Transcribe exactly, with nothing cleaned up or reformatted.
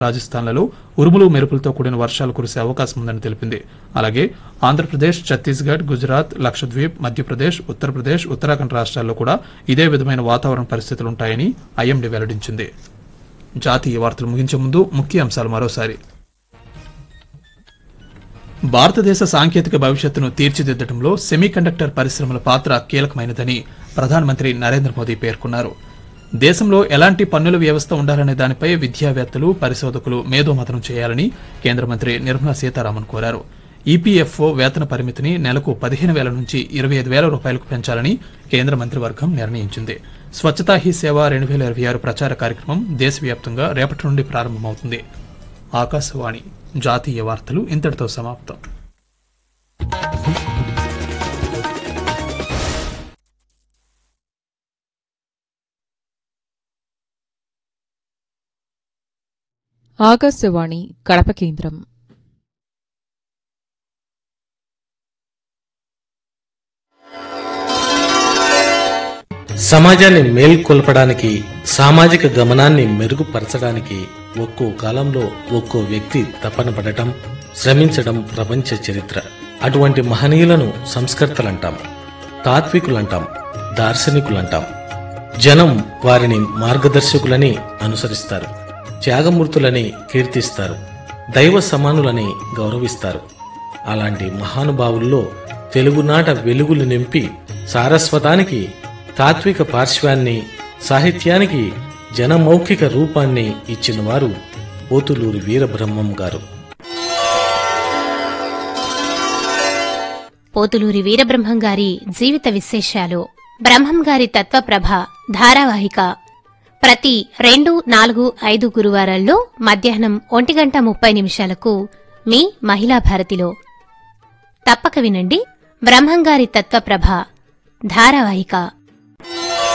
రాజస్థాన్లలో ఉరుములు మెరుపులతో కూడిన వర్షాలు కురిసే అవకాశం ఉందని తెలిపింది. అలాగే ఆంధ్రప్రదేశ్, ఛత్తీస్గఢ్, గుజరాత్, లక్షద్వీప్, మధ్యప్రదేశ్, ఉత్తరప్రదేశ్, ఉత్తరాఖండ్ రాష్ట్రాల్లో కూడా ఇదే విధమైన వాతావరణ పరిస్థితులుంటాయని ఐఎండీ వెల్లడించింది. జాతీయ వార్తలు ముగించే ముందు ముఖ్య అంశాలు మరోసారి. భారతదేశ సాంకేతిక భవిష్యత్తును తీర్చిదిద్దడంలో సెమీకండక్టర్ పరిశ్రమల పాత్ర కీలకమైనదని ప్రధానమంత్రి నరేంద్ర మోదీ పేర్కొన్నారు. దేశంలో ఎలాంటి పన్నుల వ్యవస్థ ఉండాలనే దానిపై విద్యావేత్తలు, పరిశోధకులు మేధోమథనం చేయాలని కేంద్ర మంత్రి నిర్మలా సీతారామన్ కోరారు. ఈపీఎఫ్ఓ వేతన పరిమితిని నెలకు పదిహేను వేల నుంచి ఇరవై ఐదు వేల రూపాయలకు పెంచాలని కేంద్ర మంత్రివర్గం నిర్ణయించింది. స్వచ్ఛతా హీ సేవ రెండు వేల ఇరవై ఆరు ప్రచార కార్యక్రమం దేశవ్యాప్తంగా రేపటి నుండి ప్రారంభమవుతుంది. ఆకాశవాణి జాతీయ వార్తలు ఇంతటితో సమాప్తం. ఆకాశవాణి కడప కేంద్రం. సమాజాన్ని మేల్కొల్పడానికి, సామాజిక గమనాన్ని మెరుగుపరచడానికి ఒక్కో కాలంలో ఒక్కో వ్యక్తి తపన పడటం, శ్రమించడం ప్రపంచ చరిత్ర. అటువంటి మహనీయులను సంస్కర్తలంటాం, తాత్వికులంటాం, దార్శనికులంటాం. జనం వారిని మార్గదర్శకులని అనుసరిస్తారు, త్యాగమూర్తులని కీర్తిస్తారు, దైవ సమానులని గౌరవిస్తారు. అలాంటి మహానుభావుల్లో తెలుగునాట వెలుగులు నింపి సారస్వతానికి తాత్విక పార్శ్వాన్ని, సాహిత్యానికి జనమౌఖిక రూపాన్ని ఇచ్చినవారు పోతులూరి వీరబ్రహ్మం గారు. పోతులూరి వీరబ్రహ్మం గారి జీవిత విశేషాలు, బ్రహ్మం గారి తత్వప్రభ ధారావాహిక ప్రతి రెండు, నాలుగు, ఐదు గురువారాల్లో మధ్యాహ్నం ఒంటి గంట ముప్పై నిమిషాలకు మీ మహిళా భారతిలో తప్పక వినండి. బ్రహ్మంగారి తత్వప్రభ ధారావాహిక.